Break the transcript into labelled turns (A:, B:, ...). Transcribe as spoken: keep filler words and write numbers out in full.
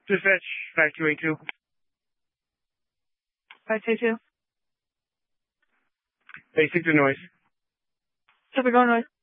A: Dispatch, back to A two.
B: Back to A two.
A: Basic to noise.
B: Super go noise.